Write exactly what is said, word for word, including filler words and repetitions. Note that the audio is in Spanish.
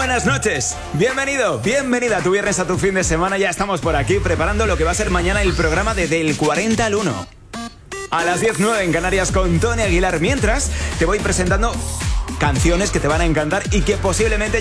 buenas noches. Bienvenido, bienvenida a tu viernes, a tu fin de semana. Ya estamos por aquí preparando lo que va a ser mañana el programa de Del cuarenta al uno. A las diez nueve en Canarias con Tony Aguilar. Mientras te voy presentando canciones que te van a encantar y que posiblemente